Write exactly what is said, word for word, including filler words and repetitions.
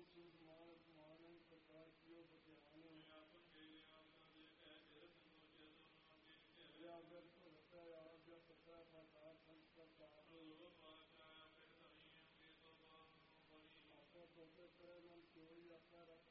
सूद मान अपमान प्रकाश जियो बध्यान व्याव्यर्थ होता है आव्य सत्ता पातार संस्कार आपका तोते करे मन कोई आपका रख